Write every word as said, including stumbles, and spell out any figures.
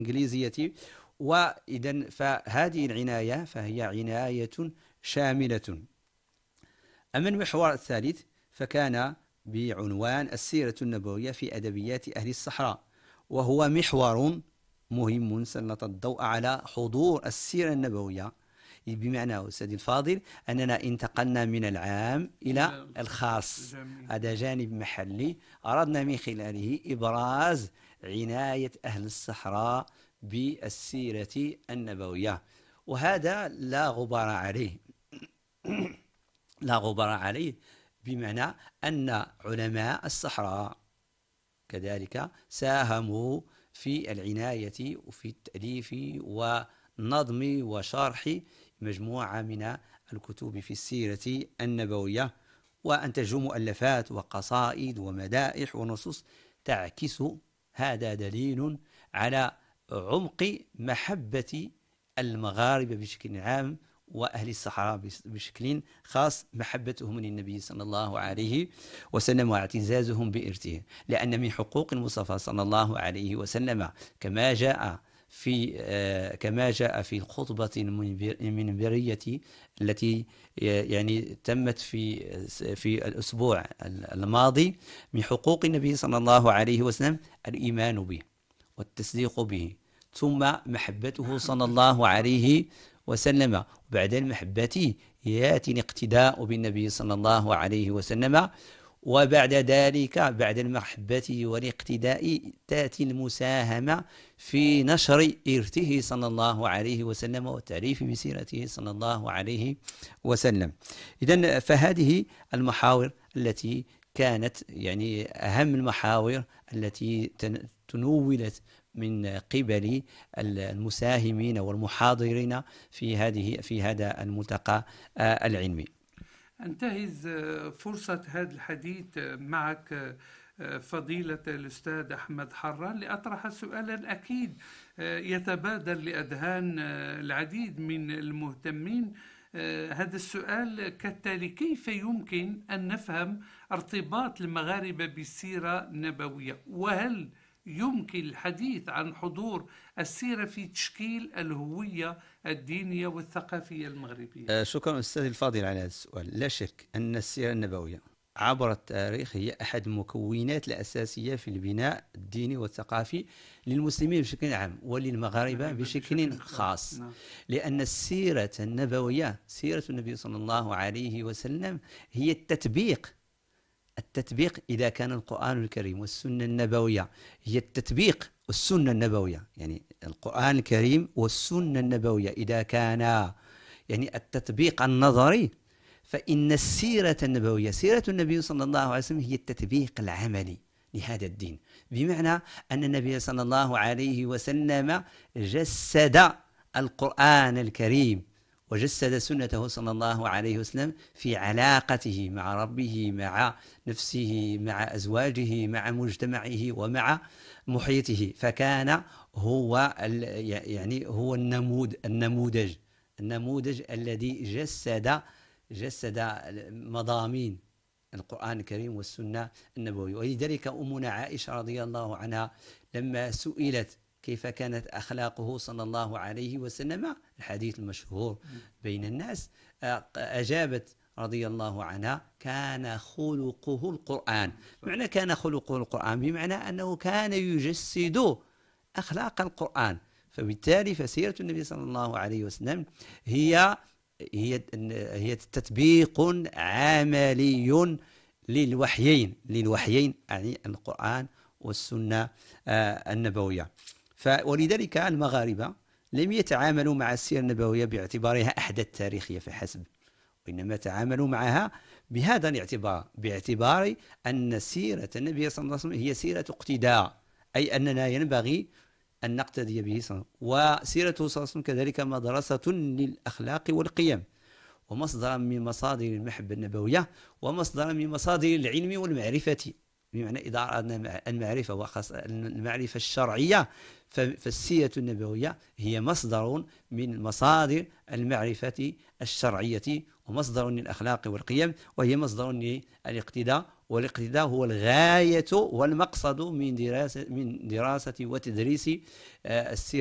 الإنجليزية. وإذا فهذه العناية فهي عناية شاملة. أما المحور الثالث فكان بعنوان السيرة النبوية في أدبيات أهل الصحراء، وهو محور مهم سلط الضوء على حضور السيرة النبوية، بمعنى أستاذي الفاضل أننا انتقلنا من العام إلى الخاص. هذا جانب محلي أردنا من خلاله إبراز عناية أهل الصحراء بالسيرة النبوية، وهذا لا غبار عليه لا غبار عليه بمعنى أن علماء الصحراء كذلك ساهموا في العناية وفي التأليف ونظم وشرح مجموعة من الكتب في السيرة النبوية، وأنتجوا مؤلفات وقصائد ومدائح ونصوص تعكس. هذا دليل على عمق محبة المغاربة بشكل عام وأهل الصحراء بشكل خاص، محبتهم للنبي صلى الله عليه وسلم واعتزازهم بإرثه، لأن من حقوق المصطفى صلى الله عليه وسلم كما جاء في آه كما جاء في الخطبة المنبرية التي يعني تمت في في الأسبوع الماضي، من حقوق النبي صلى الله عليه وسلم الإيمان به والتصديق به، ثم محبته صلى الله عليه وسلم، وبعد المحبة يأتي الاقتداء بالنبي صلى الله عليه وسلم، وبعد ذلك بعد المحبة والاقتداء تأتي المساهمة في نشر إرثه صلى الله عليه وسلم والتعريف بسيرته صلى الله عليه وسلم. إذن فهذه المحاور التي كانت يعني أهم المحاور التي تنولت من قبل المساهمين والمحاضرين في هذه في هذا الملتقى العلمي. انتهز فرصة هذا الحديث معك فضيلة الأستاذ أحمد حران لأطرح سؤالا أكيد يتبادر لأذهان العديد من المهتمين. هذا السؤال كالتالي: كيف يمكن أن نفهم ارتباط المغاربة بالسيرة النبوية؟ وهل يمكن الحديث عن حضور السيرة في تشكيل الهوية الدينية والثقافية المغربية؟ شكرا أستاذ الفاضل على هذا السؤال. لا شك أن السيرة النبوية عبر التاريخ هي أحد المكونات الأساسية في البناء الديني والثقافي للمسلمين بشكل عام وللمغاربة بشكل خاص، لأن السيرة النبوية سيرة النبي صلى الله عليه وسلم هي التطبيق التطبيق إذا كان القرآن الكريم والسنة النبوية هي التطبيق والسنة النبوية، يعني القرآن الكريم والسنة النبوية إذا كان يعني التطبيق النظري، فإن السيرة النبوية سيرة النبي صلى الله عليه وسلم هي التطبيق العملي لهذا الدين، بمعنى أن النبي صلى الله عليه وسلم جسد القرآن الكريم وجسد سنته صلى الله عليه وسلم في علاقته مع ربه، مع نفسه، مع أزواجه، مع مجتمعه ومع محيطه، فكان هو يعني هو النمود النموذج النموذج الذي جسد جسد مضامين القرآن الكريم والسنة النبوية. ولذلك أمنا عائشة رضي الله عنها لما سئلت كيف كانت أخلاقه صلى الله عليه وسلم، الحديث المشهور بين الناس، أجابت رضي الله عنها: كان خلقه القرآن. معنى كان خلقه القرآن بمعنى أنه كان يجسد أخلاق القرآن، فبالتالي فسيرة النبي صلى الله عليه وسلم هي هي هي تطبيق عملي للوحيين للوحيين يعني القرآن والسنة النبوية. ولذلك المغاربة لم يتعاملوا مع السيرة النبوية باعتبارها أحداث تاريخية فحسب، وإنما تعاملوا معها بهذا الاعتبار، باعتبار أن سيرة النبي صلى الله عليه وسلم هي سيرة اقتداء، أي أننا ينبغي أن نقتدي به صلى الله عليه وسلم. وسيرته صلى الله عليه وسلم كذلك مدرسة للأخلاق والقيم، ومصدرا من مصادر المحبة النبوية، ومصدرا من مصادر العلم والمعرفة بمعنى إذا أردنا المعرفة وخاصة المعرفة الشرعية فالسيرة النبوية هي مصدر من مصادر المعرفة الشرعية ومصدر للأخلاق والقيم، وهي مصدر للاقتداء، والاقتداء هو الغاية والمقصد من دراسة من دراسة وتدريس السيرة